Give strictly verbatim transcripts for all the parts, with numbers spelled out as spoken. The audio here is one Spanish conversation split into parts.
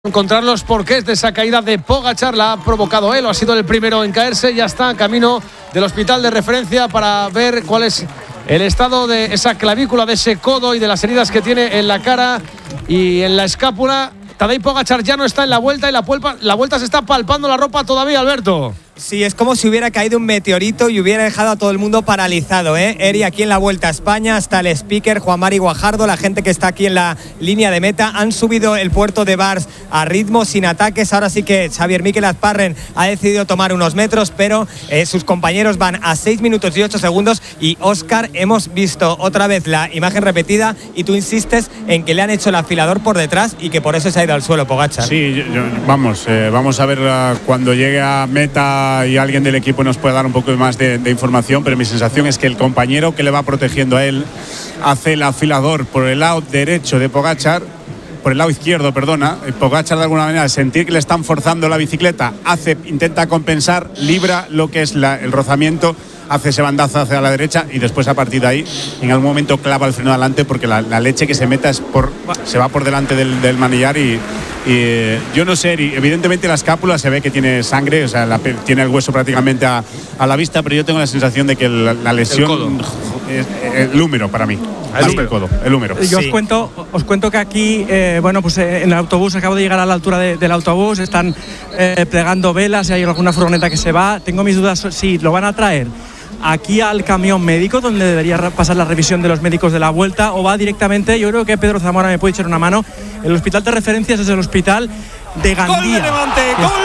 Encontrar los porqués de esa caída de Pogačar. La ha provocado él o ha sido el primero en caerse. Ya está camino del hospital de referencia para ver cuál es el estado de esa clavícula, de ese codo y de las heridas que tiene en la cara y en la escápula. Tadej Pogačar ya no está en la vuelta y la, puelpa, la vuelta se está palpando la ropa todavía, Alberto. Sí, es como si hubiera caído un meteorito y hubiera dejado a todo el mundo paralizado, ¿eh? Eri, aquí en la Vuelta a España, hasta el speaker Juan Mari Guajardo, la gente que está aquí en la línea de meta, han subido el puerto de Bars a ritmo, sin ataques. Ahora sí que Xavier Mikel Azparren ha decidido tomar unos metros, pero eh, sus compañeros van a seis minutos y ocho segundos. Y Óscar, hemos visto otra vez la imagen repetida y tú insistes en que le han hecho el afilador por detrás y que por eso se ha ido al suelo Pogačar. Sí, yo, yo, vamos, eh, vamos a ver uh, cuando llegue a meta y alguien del equipo nos puede dar un poco más de, de información, pero mi sensación es que el compañero que le va protegiendo a él hace el afilador por el lado derecho de Pogačar, por el lado izquierdo, perdona. Pogačar de alguna manera, al sentir que le están forzando la bicicleta, hace, intenta compensar, libra lo que es la, el rozamiento, hace ese bandazo hacia la derecha y después a partir de ahí en algún momento clava el freno adelante porque la, la leche que se meta es por, se va por delante del, del manillar y, y yo no sé, evidentemente la escápula se ve que tiene sangre, o sea, la, tiene el hueso prácticamente a, a la vista, pero yo tengo la sensación de que la, la lesión es el húmero para mí. El húmero. El, codo, el húmero. Yo Sí. os cuento, os cuento que aquí, eh, bueno, pues eh, en el autobús, acabo de llegar a la altura de, del autobús, están eh, plegando velas, y hay alguna furgoneta que se va. Tengo mis dudas si lo van a traer aquí al camión médico, donde debería pasar la revisión de los médicos de la Vuelta, o va directamente. Yo creo que Pedro Zamora me puede echar una mano. El hospital de referencias es el hospital de Gandía. ¡Gol de Levante! Es... ¡Gol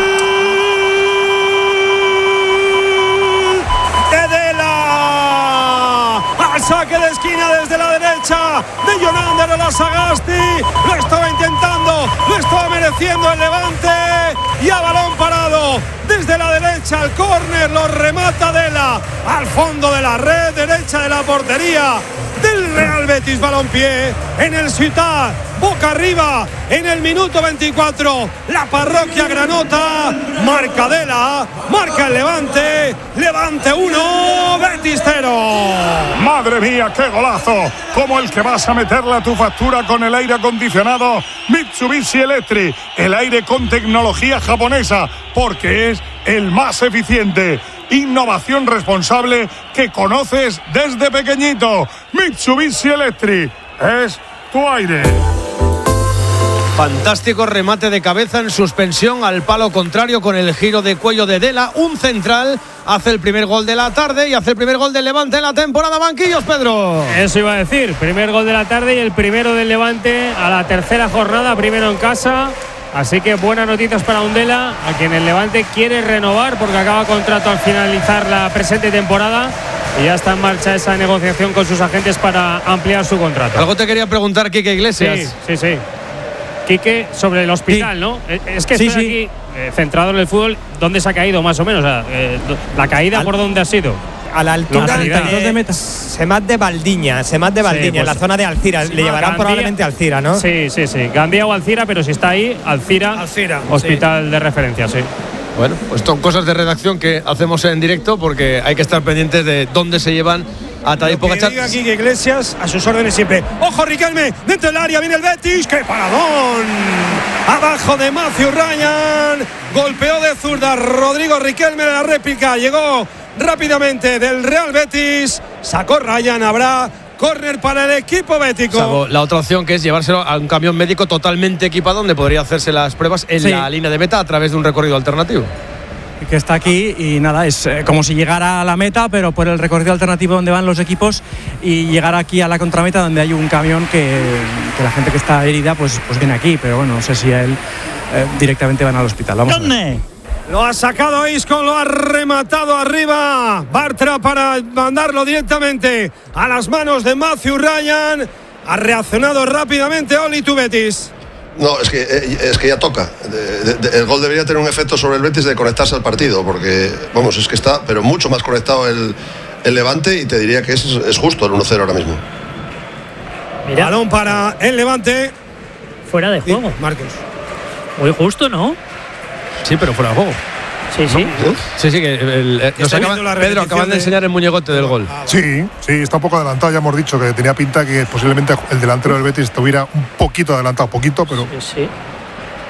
de Dela! Al saque de esquina desde la derecha de Jonander Olasagasti. Lo estaba intentando, lo estaba mereciendo el Levante. Y a balón parado desde la derecha al córner, lo remata Dela al fondo de la red derecha de la portería del Real Betis Balompié en el Ciutat, boca arriba en el minuto veinticuatro. La parroquia granota, marca Dela, marca el Levante. Levante uno, Betis cero. Madre mía, qué golazo, como el que vas a meterle a tu factura con el aire acondicionado Mitsubishi Electric, el aire con tecnología japonesa, porque es el más eficiente. Innovación responsable que conoces desde pequeñito. Mitsubishi Electric es tu aire. Fantástico remate de cabeza en suspensión al palo contrario con el giro de cuello de Dela. Un central hace el primer gol de la tarde y hace el primer gol del Levante en la temporada. Banquillos, Pedro. Eso iba a decir, primer gol de la tarde y el primero del Levante a la tercera jornada, primero en casa. Así que buenas noticias para Undela, a quien el Levante quiere renovar porque acaba contrato al finalizar la presente temporada y ya está en marcha esa negociación con sus agentes para ampliar su contrato. Algo te quería preguntar, Quique Iglesias. Sí, sí, sí. Quique, sobre el hospital, sí. ¿no? Es que sí, estoy sí. aquí eh, centrado en el fútbol. ¿Dónde se ha caído más o menos? O sea, eh, la caída, Al... ¿por dónde ha sido? A la altura de, de Semat de Valdiña, Semat de Valdiña, sí, pues, en la zona de Alcira. Sí, le llevarán Gandía, probablemente a Alcira, ¿no? Sí, sí, sí. Gandía o Alcira, pero si está ahí, Alcira, Alcira hospital sí. de referencia, sí. Bueno, pues son cosas de redacción que hacemos en directo porque hay que estar pendientes de dónde se llevan a Tadej Pogačar. Diga aquí que Iglesias a sus órdenes siempre. ¡Ojo, Riquelme! Dentro del área viene el Betis. ¡Qué paradón! Abajo de Matthew Ryan. Golpeó de zurda Rodrigo Riquelme en la réplica. Llegó rápidamente del Real Betis. Sacó Ryan. Habrá córner para el equipo bético. Salvo la otra opción, que es llevárselo a un camión médico totalmente equipado donde podría hacerse las pruebas en sí. la línea de meta a través de un recorrido alternativo. Que está aquí y nada, es eh, como si llegara a la meta, pero por el recorrido alternativo donde van los equipos y llegar aquí a la contrameta donde hay un camión que, que la gente que está herida pues, pues viene aquí, pero bueno, no sé si a él eh, directamente van al hospital. Vamos ¿Dónde? A ver. Lo ha sacado Isco, lo ha rematado arriba Bartra para mandarlo directamente a las manos de Matthew Ryan. Ha reaccionado rápidamente Oli, tu Betis. No, es que, es que ya toca. De, de, el gol debería tener un efecto sobre el Betis de conectarse al partido, porque, vamos, es que está, pero mucho más conectado el, el Levante y te diría que es, es justo el uno cero ahora mismo. Mira. Balón para el Levante. Fuera de juego. Sí, Marcos. Muy justo, ¿no? Sí, pero fuera de juego. Sí, sí. ¿No? Sí, sí, que el, el, nos acaban, Pedro, acaban de enseñar el muñecote del gol. Sí, sí, está un poco adelantado, ya hemos dicho que tenía pinta que posiblemente el delantero del Betis estuviera un poquito adelantado, poquito, pero... Sí, sí.